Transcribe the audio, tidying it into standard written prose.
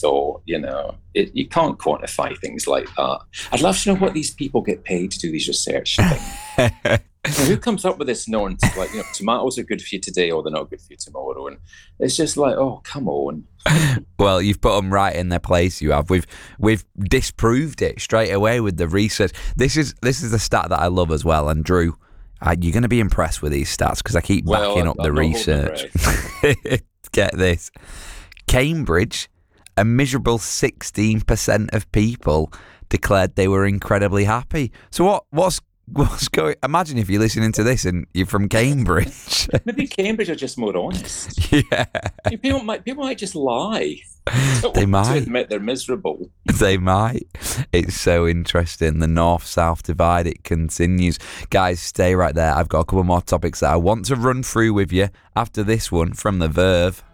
thought, you can't quantify things like that. I'd love to know what these people get paid to do these research things. Who comes up with this nonsense? Like, tomatoes are good for you today, or they're not good for you tomorrow, and it's just like, oh, come on. Well, you've put them right in their place. You have. We've disproved it straight away with the research. This is the stat that I love as well. And Drew, you're going to be impressed with these stats because I keep backing up the research. Get this: Cambridge, a miserable 16% of people declared they were incredibly happy. So what's going? Imagine if you're listening to this and you're from Cambridge. Maybe Cambridge are just more honest. Yeah, people might just lie. They might to admit they're miserable. They might. It's so interesting. The north-south divide, it continues. Guys, stay right there. I've got a couple more topics that I want to run through with you after this one from The Verve.